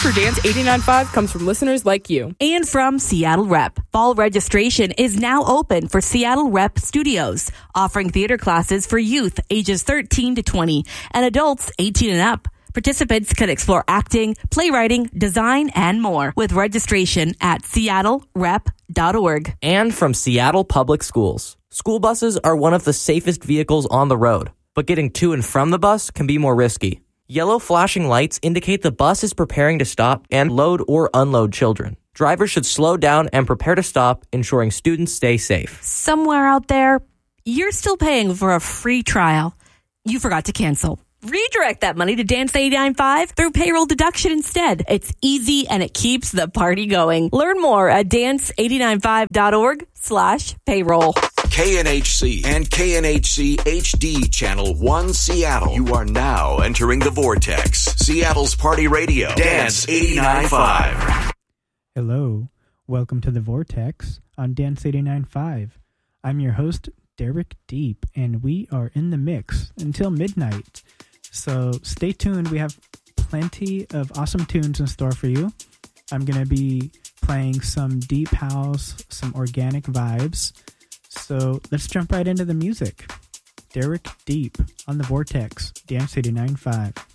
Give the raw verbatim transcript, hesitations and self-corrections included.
for Dance eighty-nine point five comes from listeners like you. And from Seattle Rep. Fall registration is now open for Seattle Rep Studios, offering theater classes for youth ages thirteen to twenty and adults eighteen and up. Participants can explore acting, playwriting, design, and more with registration at seattle rep dot org. And from Seattle Public Schools. School buses are one of the safest vehicles on the road, but getting to and from the bus can be more risky. Yellow flashing lights indicate the bus is preparing to stop and load or unload children. Drivers should slow down and prepare to stop, ensuring students stay safe. Somewhere out there, you're still paying for a free trial. You forgot to cancel. Redirect that money to Dance eighty-nine point five through payroll deduction instead. It's easy and it keeps the party going. Learn more at dance eight nine five dot org slash payroll. K N H C and K N H C H D Channel one Seattle. You are now entering the Vortex. Seattle's Party Radio. Dance eighty-nine point five. Hello. Welcome to the Vortex on Dance eighty-nine point five. I'm your host, Derek Deep, and we are in the mix until midnight. So stay tuned. We have plenty of awesome tunes in store for you. I'm going to be playing some deep house, some organic vibes. So let's jump right into the music. Derek Deep on the Vortex, Dance eighty-nine point five.